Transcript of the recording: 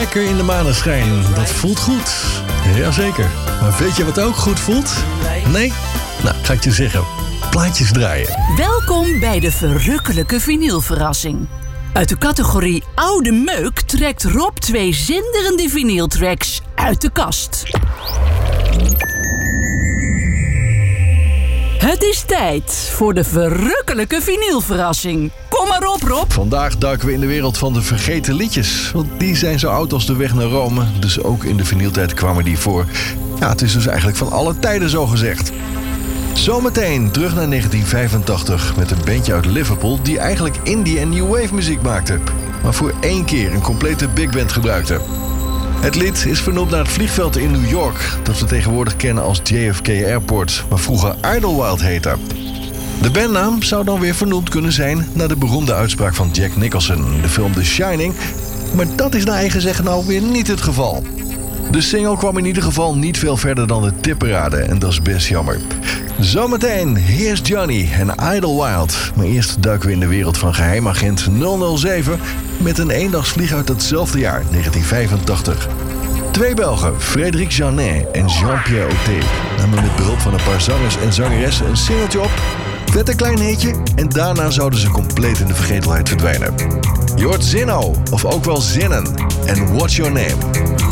Lekker in de maneschijn, dat voelt goed. Jazeker. Maar weet je wat ook goed voelt? Nee? Nou, ga ik je zeggen. Plaatjes draaien. Welkom bij de verrukkelijke vinylverrassing. Uit de categorie Oude Meuk trekt Rob 2 zinderende vinyltracks uit de kast. Het is tijd voor de verrukkelijke vinylverrassing. Kom maar op, Rob. Vandaag duiken we in de wereld van de vergeten liedjes. Want die zijn zo oud als de weg naar Rome. Dus ook in de vinyltijd kwamen die voor. Ja, het is dus eigenlijk van alle tijden zo gezegd. Zometeen terug naar 1985 met een bandje uit Liverpool die eigenlijk indie en new wave muziek maakte. Maar voor 1 keer een complete big band gebruikte. Het lied is vernoemd naar het vliegveld in New York, dat we tegenwoordig kennen als JFK Airport, maar vroeger Idlewild heette. De bandnaam zou dan weer vernoemd kunnen zijn naar de beroemde uitspraak van Jack Nicholson in de film The Shining, maar dat is naar eigen zeggen nou weer niet het geval. De single kwam in ieder geval niet veel verder dan de tipparade en dat is best jammer. Zometeen, here's Johnny en Idlewild. Maar eerst duiken we in de wereld van geheimagent 007 met een eendagsvlieg uit hetzelfde jaar, 1985. 2 Belgen, Frédéric Janet en Jean-Pierre Auté, namen met behulp van een paar zangers en zangeressen een singeltje op, werd een klein hitje en daarna zouden ze compleet in de vergetelheid verdwijnen. Je hoort Zinno, of ook wel Zinnen, en What's Your Name?